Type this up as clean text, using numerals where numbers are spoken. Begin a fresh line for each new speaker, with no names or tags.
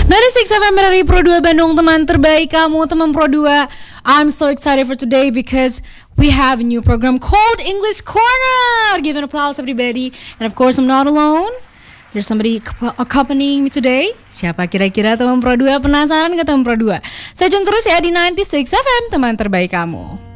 96 FM dari Pro 2 Bandung, teman terbaik kamu, teman Pro 2. I'm so excited for today because we have a new program called English Corner. Give an applause everybody. And of course I'm not alone. There's somebody accompanying me today. Siapa kira-kira teman Pro 2? Penasaran ke teman Pro 2? Stay tune terus ya di 96 FM, teman terbaik kamu.